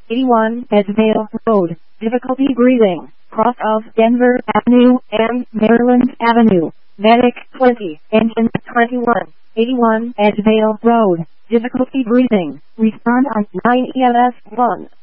81 Edgevale Road, difficulty breathing, cross of Denver Avenue and Maryland Avenue, medic 20, engine 21, 81 Edgevale Road, difficulty breathing, respond on 9 EMS 1.